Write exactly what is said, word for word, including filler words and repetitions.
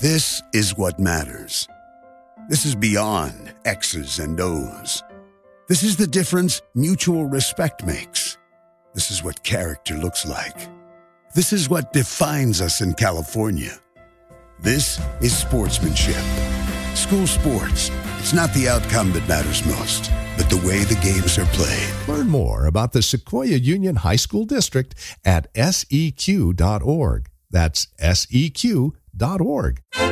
This is what matters. This is beyond X's and O's. This is the difference mutual respect makes. This is what character looks like. This is what defines us in California. This is sportsmanship. School sports. It's not the outcome that matters most, but the way the games are played. Learn more about the Sequoia Union High School District at S E Q dot org. That's S E Q dot org.